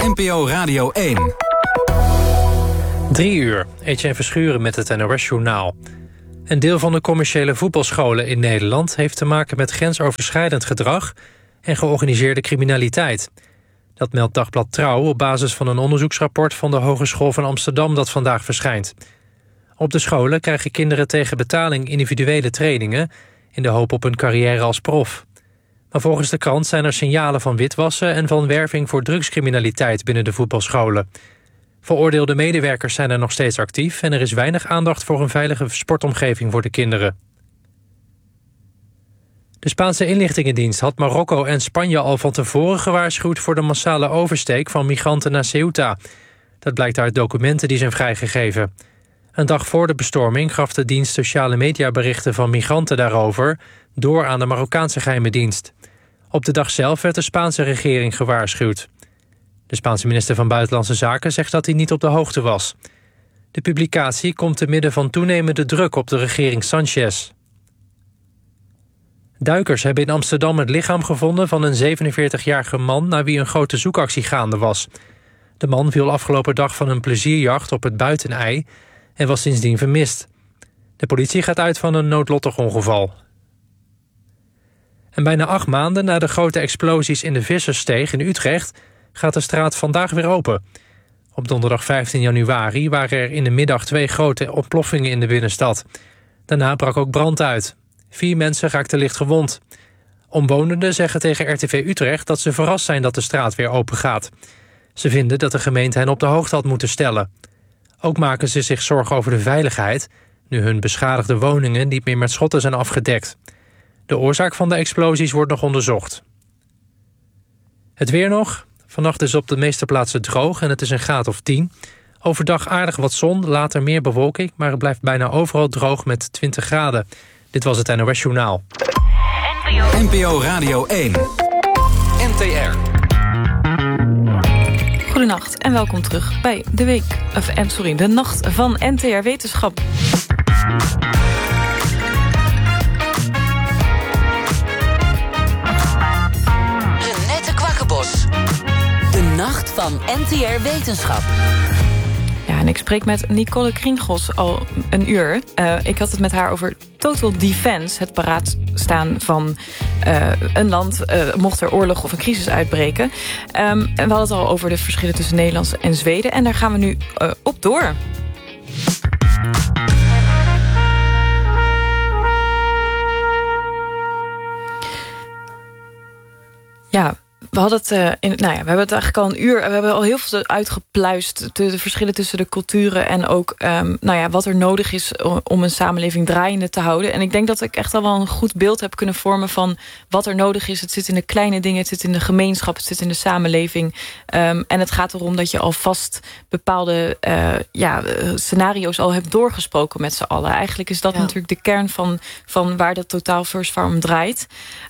NPO Radio 1. 3 uur, Etienne Verschuren met het NOS-journaal. Een deel van de commerciële voetbalscholen in Nederland heeft te maken met grensoverschrijdend gedrag en georganiseerde criminaliteit. Dat meldt Dagblad Trouw op basis van een onderzoeksrapport van de Hogeschool van Amsterdam dat vandaag verschijnt. Op de scholen krijgen kinderen tegen betaling individuele trainingen in de hoop op een carrière als prof. Maar volgens de krant zijn er signalen van witwassen en van werving voor drugscriminaliteit binnen de voetbalscholen. Veroordeelde medewerkers zijn er nog steeds actief en er is weinig aandacht voor een veilige sportomgeving voor de kinderen. De Spaanse inlichtingendienst had Marokko en Spanje al van tevoren gewaarschuwd voor de massale oversteek van migranten naar Ceuta. Dat blijkt uit documenten die zijn vrijgegeven. Een dag voor de bestorming gaf de dienst sociale mediaberichten van migranten daarover door aan de Marokkaanse geheime dienst. Op de dag zelf werd de Spaanse regering gewaarschuwd. De Spaanse minister van Buitenlandse Zaken zegt dat hij niet op de hoogte was. De publicatie komt te midden van toenemende druk op de regering Sanchez. Duikers hebben in Amsterdam het lichaam gevonden van een 47-jarige man naar wie een grote zoekactie gaande was. De man viel afgelopen dag van een plezierjacht op het Buitenij en was sindsdien vermist. De politie gaat uit van een noodlottig ongeval. En bijna 8 maanden na de grote explosies in de Visserssteeg in Utrecht gaat de straat vandaag weer open. Op donderdag 15 januari waren er in de middag 2 grote ontploffingen in de binnenstad. Daarna brak ook brand uit. 4 mensen raakten licht gewond. Omwonenden zeggen tegen RTV Utrecht dat ze verrast zijn dat de straat weer open gaat. Ze vinden dat de gemeente hen op de hoogte had moeten stellen. Ook maken ze zich zorgen over de veiligheid, nu hun beschadigde woningen niet meer met schotten zijn afgedekt. De oorzaak van de explosies wordt nog onderzocht. Het weer nog. Vannacht is op de meeste plaatsen droog en het is een graad of 10. Overdag aardig wat zon, later meer bewolking, maar het blijft bijna overal droog met 20 graden. Dit was het NOS Journaal. NPO Radio 1. NTR. Goedenacht en welkom terug bij de nacht van NTR Wetenschap. Renette Kwakkenbos. De nacht van NTR Wetenschap. Ja, en ik spreek met Nicole Kringos al een uur. Ik had het met haar over Total Defense, het paraat staan van een land mocht er oorlog of een crisis uitbreken. En we hadden het al over de verschillen tussen Nederland en Zweden. En daar gaan we nu op door. Ja, we hadden het, we hebben het eigenlijk al een uur. We hebben al heel veel uitgepluist. De verschillen tussen de culturen. En ook wat er nodig is om een samenleving draaiende te houden. En ik denk dat ik echt al wel een goed beeld heb kunnen vormen van wat er nodig is. Het zit in de kleine dingen. Het zit in de gemeenschap. Het zit in de samenleving. En het gaat erom dat je alvast bepaalde scenario's al hebt doorgesproken met z'n allen. Eigenlijk is dat natuurlijk de kern van waar dat Total First Farm draait.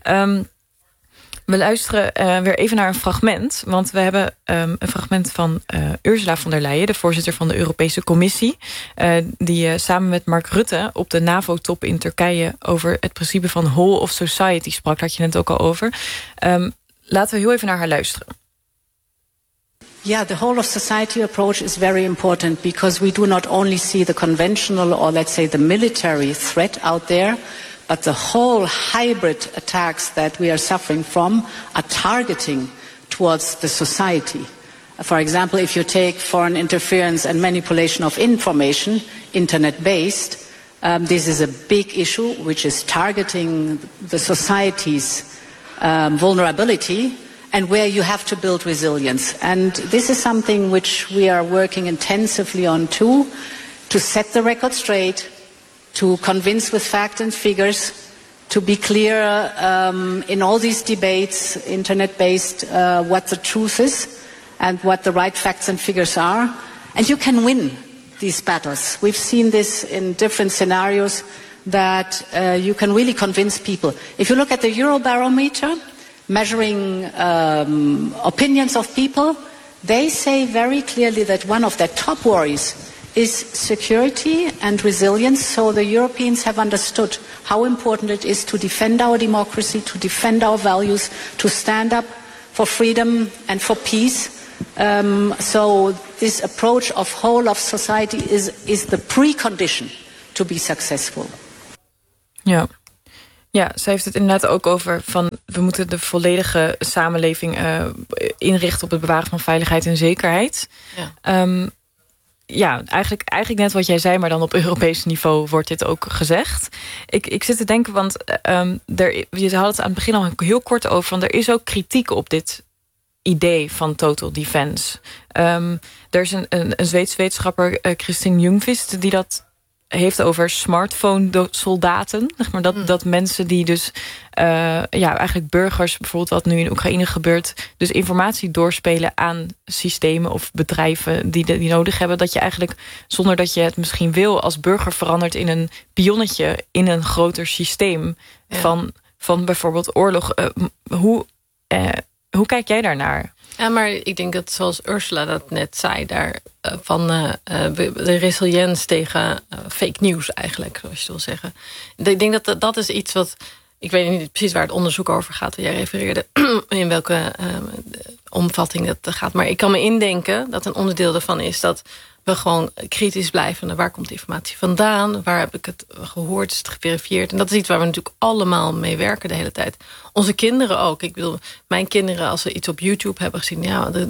We luisteren weer even naar een fragment. Want we hebben een fragment van Ursula von der Leyen, de voorzitter van de Europese Commissie. Die samen met Mark Rutte op de NAVO-top in Turkije over het principe van whole of society sprak. Daar had je het ook al over. Laten we heel even naar haar luisteren. Yeah, the whole of society approach is very important because we do not only see the conventional or let's say the military threat out there, but the whole hybrid attacks that we are suffering from are targeting towards the society. For example, if you take foreign interference and manipulation of information, internet-based, this is a big issue which is targeting the society's vulnerability and where you have to build resilience. And this is something which we are working intensively on too, to set the record straight, to convince with facts and figures, to be clear in all these debates, internet-based, what the truth is and what the right facts and figures are. And you can win these battles. We've seen this in different scenarios that you can really convince people. If you look at the Eurobarometer, measuring opinions of people, they say very clearly that one of their top worries is security and resilience. So the Europeans have understood how important it is to defend our democracy, to defend our values, to stand up for freedom and for peace. So this approach of whole of society is the precondition to be successful. Ja. Ja, zij heeft het inderdaad ook over van we moeten de volledige samenleving inrichten op het bewaren van veiligheid en zekerheid. Ja. Eigenlijk net wat jij zei, maar dan op Europees niveau wordt dit ook gezegd. Ik zit te denken, want je had het aan het begin al heel kort over, want er is ook kritiek op dit idee van total defense. Er is een Zweedse wetenschapper, Christine Ljungqvist, die dat heeft over smartphone-soldaten. Zeg maar dat mensen die dus eigenlijk burgers, bijvoorbeeld wat nu in Oekraïne gebeurt, dus informatie doorspelen aan systemen of bedrijven die nodig hebben, dat je eigenlijk, zonder dat je het misschien wil, als burger verandert in een pionnetje in een groter systeem van bijvoorbeeld oorlog. Hoe kijk jij daarnaar? Ja, maar ik denk dat, zoals Ursula dat net zei, daar van de resilience tegen fake news eigenlijk, zoals je wil zeggen. Ik denk dat is iets wat, ik weet niet precies waar het onderzoek over gaat, wat jij refereerde, in welke omvatting dat gaat. Maar ik kan me indenken dat een onderdeel daarvan is dat we gewoon kritisch blijven naar waar komt de informatie vandaan, waar heb ik het gehoord, is het geverifieerd. En dat is iets waar we natuurlijk allemaal mee werken de hele tijd. Onze kinderen ook. Ik bedoel, mijn kinderen, als ze iets op YouTube hebben gezien,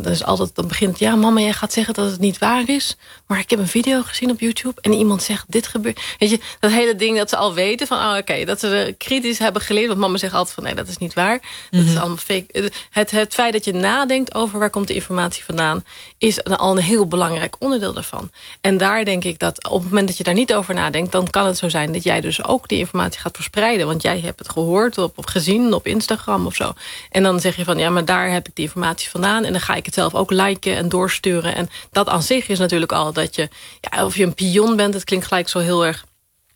dan begint, mama, jij gaat zeggen dat het niet waar is, maar ik heb een video gezien op YouTube en iemand zegt, dit gebeurt. Weet je, dat hele ding dat ze al weten van, dat ze kritisch hebben geleerd, want mama zegt altijd van, nee, dat is niet waar. Dat is allemaal fake. Het feit dat je nadenkt over waar komt de informatie vandaan, is al een heel belangrijk onderdeel daarvan. En daar denk ik dat op het moment dat je daar niet over nadenkt, dan kan het zo zijn dat jij dus ook die informatie gaat verspreiden. Want jij hebt het gehoord of gezien op Instagram of zo. En dan zeg je van, maar daar heb ik die informatie vandaan. En dan ga ik het zelf ook liken en doorsturen. En dat aan zich is natuurlijk al dat je, of je een pion bent, het klinkt gelijk zo heel erg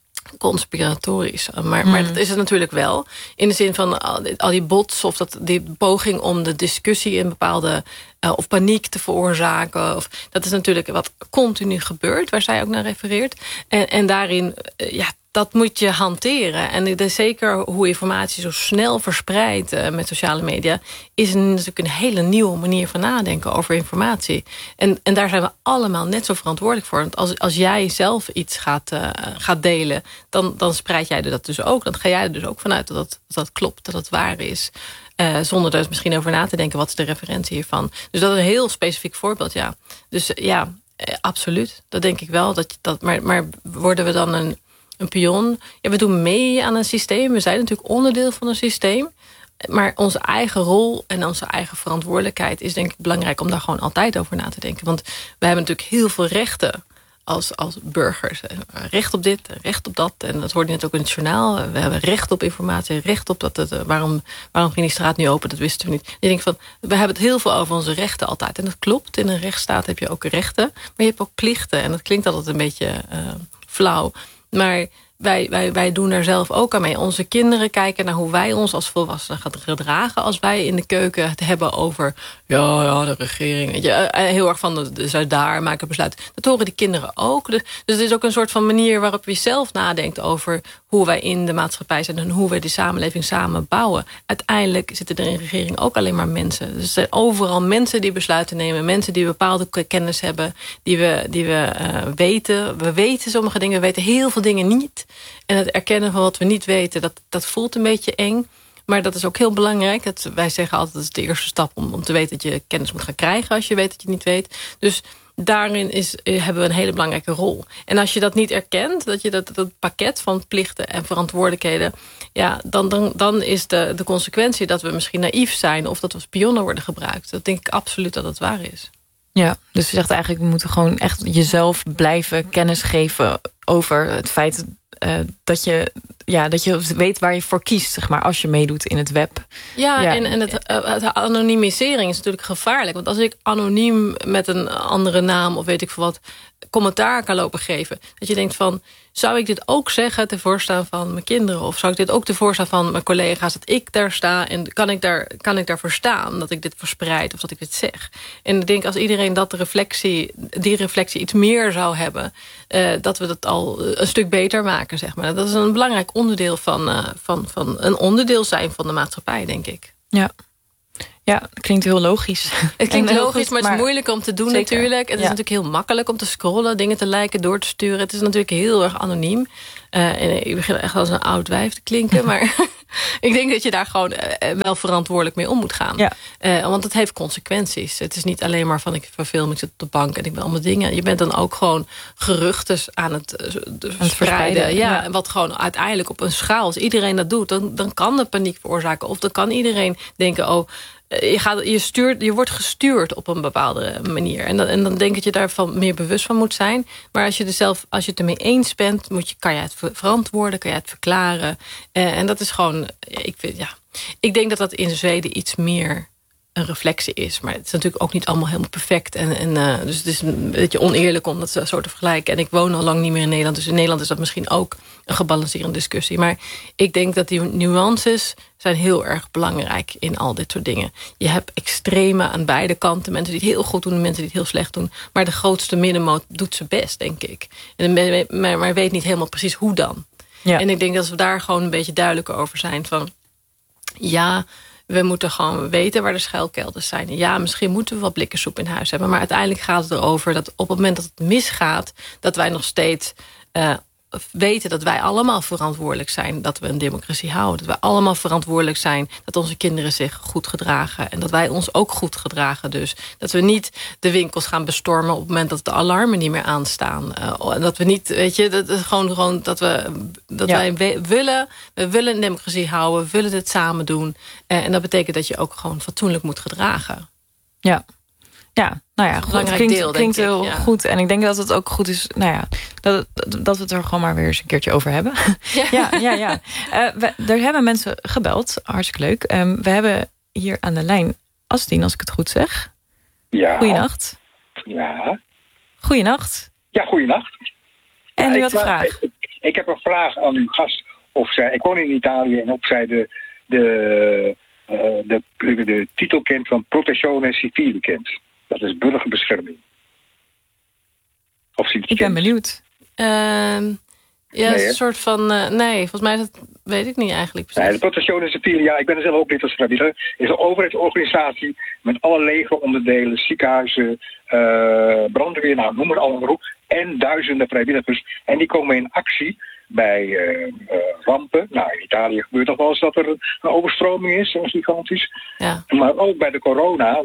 conspiratorisch. Maar dat is het natuurlijk wel. In de zin van al die bots of die poging om de discussie in bepaalde of paniek te veroorzaken. Dat is natuurlijk wat continu gebeurt, waar zij ook naar refereert. En daarin, dat moet je hanteren. En zeker hoe informatie zo snel verspreidt met sociale media, is natuurlijk een hele nieuwe manier van nadenken over informatie. En daar zijn we allemaal net zo verantwoordelijk voor. Want als jij zelf iets gaat delen, dan spreid jij dat dus ook. Dan ga jij er dus ook vanuit dat klopt, dat het waar is. Zonder er misschien over na te denken, wat is de referentie hiervan. Dus dat is een heel specifiek voorbeeld, ja. Dus absoluut, dat denk ik wel. Maar worden we dan een pion? Ja, we doen mee aan een systeem. We zijn natuurlijk onderdeel van een systeem. Maar onze eigen rol en onze eigen verantwoordelijkheid is denk ik belangrijk om daar gewoon altijd over na te denken. Want we hebben natuurlijk heel veel rechten als burgers. Recht op dit, recht op dat. En dat hoorde net ook in het journaal. We hebben recht op informatie, recht op dat. Waarom ging die straat nu open? Dat wisten we niet. Ik denk van, we hebben het heel veel over onze rechten altijd. En dat klopt. In een rechtsstaat heb je ook rechten. Maar je hebt ook plichten. En dat klinkt altijd een beetje flauw. Maar wij doen er zelf ook aan mee. Onze kinderen kijken naar hoe wij ons als volwassenen gaan gedragen als wij in de keuken het hebben over de regering. Weet je, heel erg van daar maken besluiten. Dat horen die kinderen ook. Dus het is ook een soort van manier waarop je zelf nadenkt over hoe wij in de maatschappij zijn en hoe wij die samenleving samen bouwen. Uiteindelijk zitten er in de regering ook alleen maar mensen. Dus er zijn overal mensen die besluiten nemen. Mensen die bepaalde kennis hebben. Die we weten. We weten sommige dingen. We weten heel veel dingen niet. En het erkennen van wat we niet weten, dat voelt een beetje eng. Maar dat is ook heel belangrijk. Wij zeggen altijd, dat is de eerste stap om te weten dat je kennis moet gaan krijgen als je weet dat je het niet weet. Dus daarin hebben we een hele belangrijke rol. En als je dat niet erkent, dat je dat pakket van plichten en verantwoordelijkheden, dan is de consequentie dat we misschien naïef zijn of dat we als pionnen worden gebruikt. Dat denk ik absoluut dat het waar is. Ja, dus je zegt eigenlijk, we moeten gewoon echt jezelf blijven kennis geven over het feit dat je weet waar je voor kiest, zeg maar, als je meedoet in het web. En het anonimisering is natuurlijk gevaarlijk. Want als ik anoniem met een andere naam of weet ik veel wat commentaar kan lopen geven, dat je denkt van, zou ik dit ook zeggen ten voorstaan van mijn kinderen? Of zou ik dit ook ten voorstaan van mijn collega's, dat ik daar sta en kan ik daarvoor staan dat ik dit verspreid of dat ik dit zeg? En ik denk, als iedereen die reflectie iets meer zou hebben, dat we dat al een stuk beter maken, zeg maar. Dat is een belangrijk onderdeel van een onderdeel zijn van de maatschappij, denk ik. Ja. Ja, het klinkt heel logisch. Het klinkt logisch, maar het is moeilijk om te doen natuurlijk. Het is natuurlijk heel makkelijk om te scrollen, dingen te liken, door te sturen. Het is natuurlijk heel erg anoniem. En ik begin echt als een oud wijf te klinken, maar ik denk dat je daar gewoon wel verantwoordelijk mee om moet gaan. Ja. Want het heeft consequenties. Het is niet alleen maar van ik verveel me, ik zit op de bank en ik ben allemaal dingen. Je bent dan ook gewoon geruchten aan het verspreiden. Ja, wat gewoon uiteindelijk op een schaal, als iedereen dat doet, dan kan het paniek veroorzaken. Of dan kan iedereen denken, je wordt gestuurd op een bepaalde manier. En dan denk ik dat je daarvan meer bewust van moet zijn. Maar als je het ermee eens bent, kan je het verantwoorden, kan je het verklaren. En dat is gewoon, ik denk dat in Zweden iets meer een reflectie is. Maar het is natuurlijk ook niet allemaal helemaal perfect. Dus het is een beetje oneerlijk om dat zo te vergelijken. En ik woon al lang niet meer in Nederland. Dus in Nederland is dat misschien ook een gebalanceerde discussie. Maar ik denk dat die nuances zijn heel erg belangrijk in al dit soort dingen. Je hebt extreme aan beide kanten. Mensen die het heel goed doen en mensen die het heel slecht doen. Maar de grootste middenmoot doet zijn best, denk ik. Maar weet niet helemaal precies hoe dan. Ja. En ik denk dat we daar gewoon een beetje duidelijker over zijn. Van we moeten gewoon weten waar de schuilkelders zijn. Ja, misschien moeten we wat blikken soep in huis hebben. Maar uiteindelijk gaat het erover dat op het moment dat het misgaat, dat wij nog steeds weten dat wij allemaal verantwoordelijk zijn dat we een democratie houden. Dat wij allemaal verantwoordelijk zijn dat onze kinderen zich goed gedragen. En dat wij ons ook goed gedragen. Dus dat we niet de winkels gaan bestormen op het moment dat de alarmen niet meer aanstaan. En dat we niet, dat is gewoon dat wij willen een democratie houden. We willen dit samen doen. En dat betekent dat je ook gewoon fatsoenlijk moet gedragen. Ja. Ja, nou ja, goed, het klinkt heel goed. En ik denk dat het ook goed is, dat we het er gewoon maar weer eens een keertje over hebben. Ja. Er hebben mensen gebeld, hartstikke leuk. We hebben hier aan de lijn Astien, als ik het goed zeg. Ja. Goeienacht. Ja. Goeienacht. Ja, goeienacht. En u had een vraag. Ik heb een vraag aan uw gast. Ik woon in Italië en of zij de titel kent van Protezione Civile kent. Dat is burgerbescherming. Of ik ben benieuwd. Een soort van... nee, volgens mij weet ik niet eigenlijk precies. Nee, de Protezione Civile, ik ben er zelf ook lid als vrijwilliger, is een overheidsorganisatie met alle legeronderdelen, ziekenhuizen, brandweer, noem maar allemaal op. En duizenden vrijwilligers. En die komen in actie bij rampen. In Italië gebeurt toch wel eens dat er een overstroming is, gigantisch. Ja. Maar ook bij de corona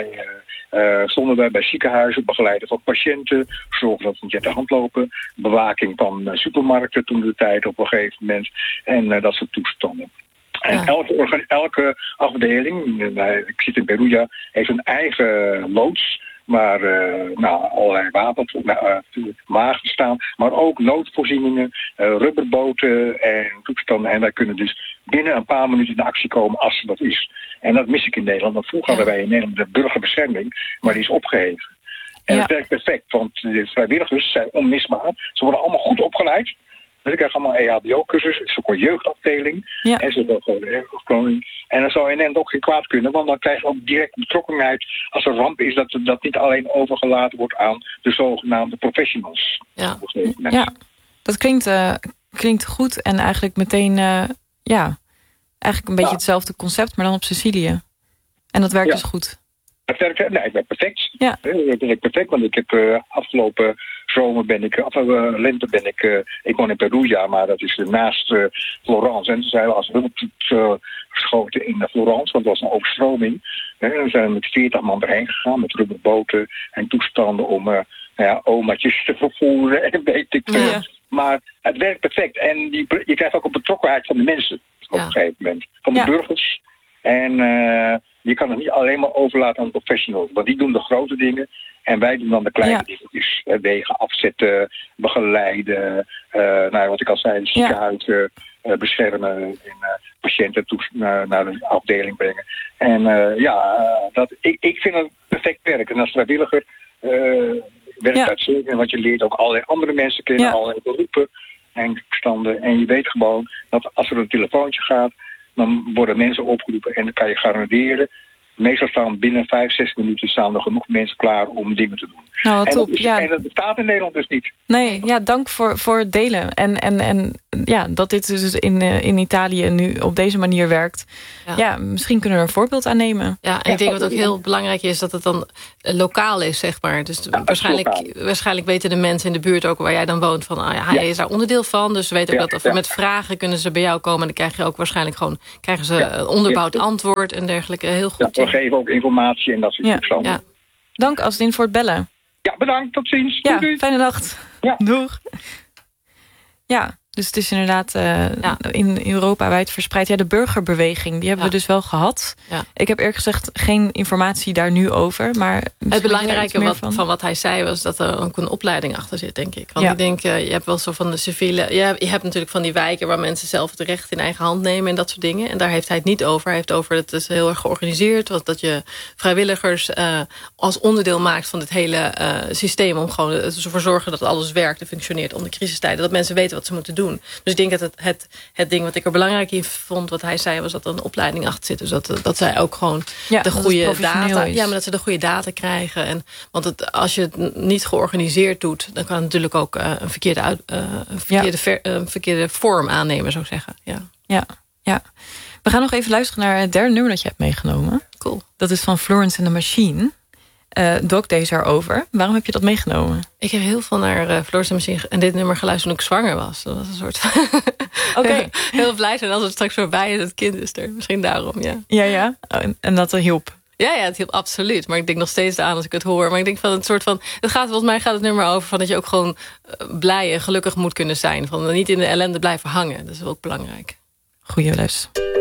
stonden wij bij ziekenhuizen, begeleiden van patiënten, zorgen dat we niet uit de hand lopen, bewaking van supermarkten toen de tijd op een gegeven moment en dat soort toestanden. En elke afdeling, ik zit in Perugia, heeft een eigen loods. Maar allerlei wapens, wagens staan. Maar ook noodvoorzieningen, rubberboten en toestanden. En wij kunnen dus binnen een paar minuten in actie komen als er dat is. En dat mis ik in Nederland. Want vroeger hadden wij in Nederland de burgerbescherming, maar die is opgeheven. En dat werkt perfect, want de vrijwilligers zijn onmisbaar. Ze worden allemaal goed opgeleid. Dus ik krijg allemaal EHBO-cursus, het is ook een jeugdafdeling. Ja. En ze hebben gewoon de erfopleiding. En dan zou in Nederland ook geen kwaad kunnen, want dan krijg je ook direct betrokkenheid als er ramp is, dat niet alleen overgelaten wordt aan de zogenaamde professionals. Ja, dat klinkt goed en eigenlijk meteen, eigenlijk een beetje hetzelfde concept, maar dan op Sicilië. En dat werkt dus goed. Het werkt perfect. Ja. Het werkt perfect, want ik heb afgelopen zomer lente ik woon in Perugia, maar dat is naast Florence. En toen zijn we als hulptroep geschoten in Florence, want het was een overstroming. En dan zijn we met 40 man erheen gegaan, met rubberboten en toestanden om omaatjes te vervoeren en weet ik veel. Ja. Maar het werkt perfect. En je krijgt ook een betrokkenheid van de mensen op een gegeven moment. Van de burgers. En je kan het niet alleen maar overlaten aan de professionals. Want die doen de grote dingen. En wij doen dan de kleine dingetjes. Wegen afzetten, begeleiden. Wat ik al zei, ziekenhuizen beschermen. En patiënten naar de afdeling brengen. En ik vind het perfect werk. En als vrijwilliger werkt uitstekend. Want je leert ook allerlei andere mensen kennen. Allerlei beroepen en standen. En je weet gewoon dat als er een telefoontje gaat, dan worden mensen opgeroepen en dan kan je garanderen Meestal staan binnen 5-6 minuten staan er genoeg mensen klaar om dingen te doen. Nou, top. En dat bestaat in Nederland dus niet. Nee, ja, dank voor het delen. En ja, dat dit dus in Italië nu op deze manier werkt. Ja, misschien kunnen we er een voorbeeld aan nemen. Ja, en ik denk wat ook heel belangrijk is, dat het dan lokaal is, zeg maar. Dus waarschijnlijk weten de mensen in de buurt ook waar jij dan woont van, hij is daar onderdeel van. Dus ze weten ook dat met vragen kunnen ze bij jou komen. En dan krijg je ook waarschijnlijk krijgen ze onderbouwd antwoord en dergelijke. Heel goed. Ja, we geven ook informatie en dat soort toestanden. Ja. Dank, Asdin, voor het bellen. Ja, bedankt. Tot ziens. Ja, doei. Fijne nacht. Ja. Doeg. Ja, dus het is inderdaad in Europa wijd verspreid. Ja, de burgerbeweging, die hebben we dus wel gehad. Ja. Ik heb eerlijk gezegd geen informatie daar nu over. Maar het belangrijke van wat hij zei was dat er ook een opleiding achter zit, denk ik. Want ik denk, je hebt wel zo van de civiele... Je hebt natuurlijk van die wijken waar mensen zelf het recht in eigen hand nemen en dat soort dingen. En daar heeft hij het niet over. Hij heeft over dat het is heel erg georganiseerd. Dat je vrijwilligers als onderdeel maakt van dit hele systeem om gewoon ervoor zorgen dat alles werkt en functioneert onder crisistijden. Dat mensen weten wat ze moeten doen. Dus ik denk dat het ding wat ik er belangrijk in vond, wat hij zei, was dat er een opleiding achter zit. Dus dat zij ook gewoon de goede data. Ja, maar dat ze de goede data krijgen. Want als je het niet georganiseerd doet, dan kan het natuurlijk ook een verkeerde vorm aannemen, zou ik zeggen. Ja. We gaan nog even luisteren naar het derde nummer dat je hebt meegenomen. Cool. Dat is van Florence and the Machine. Doc deze erover. Waarom heb je dat meegenomen? Ik heb heel veel naar Florence and the Machine en dit nummer geluisterd toen ik zwanger was. Dat was een soort heel blij zijn als het straks voorbij is. Het kind is er. Misschien daarom, Ja. En dat hielp. Ja, het hielp absoluut. Maar ik denk nog steeds aan als ik het hoor. Maar ik denk van het soort van... Volgens mij gaat het nummer over van dat je ook gewoon blij en gelukkig moet kunnen zijn. Van niet in de ellende blijven hangen. Dat is ook belangrijk. Goeie les.